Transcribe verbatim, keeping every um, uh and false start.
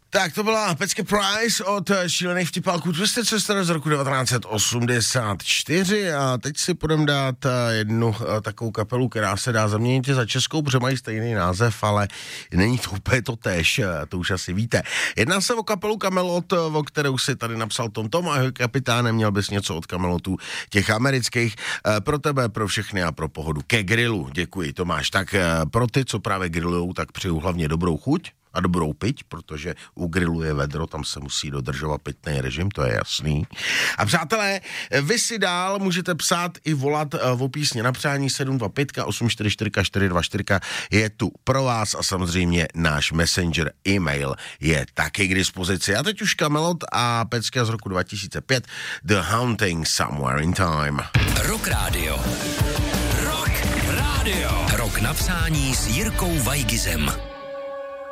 Tak to byla Pecka Price od šílených vtipálků Twisted Sister z roku devatenáct set osmdesát čtyři a teď si půjdeme dát jednu takovou kapelu, která se dá zaměnit za českou, protože mají stejný název, ale není to úplně to též, to už asi víte. Jedná se o kapelu Kamelot, o kterou si tady napsal Tom Tom, ahoj kapitáne, měl bys něco od Kamelotů těch amerických, pro tebe, pro všechny a pro pohodu ke grilu, děkuji Tomáš. Tak pro ty, co právě grillujou, tak přeju hlavně dobrou chuť a dobrou piť, protože u grilu je vedro, tam se musí dodržovat pitný režim, to je jasný. A přátelé, vy si dál můžete psát i volat o písně na přání sedm dva pět osm čtyři čtyři čtyři dva čtyři je tu pro vás a samozřejmě náš messenger e-mail je taky k dispozici. A teď už Kamelot a pecka z roku dva tisíce pět The Haunting Somewhere in Time. Rock Radio. Rock Radio. Rock na přání s Jirkou Vajgizem.